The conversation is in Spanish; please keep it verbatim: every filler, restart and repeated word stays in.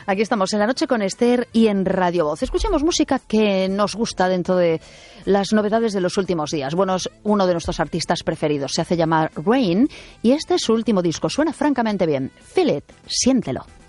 Aquí estamos en La Noche con Esther y en Radio Voz. Escuchamos música que nos gusta dentro de las novedades de los últimos días. Bueno, es uno de nuestros artistas preferidos. Se hace llamar Rain y este es su último disco. Suena francamente bien. Feel it, siéntelo.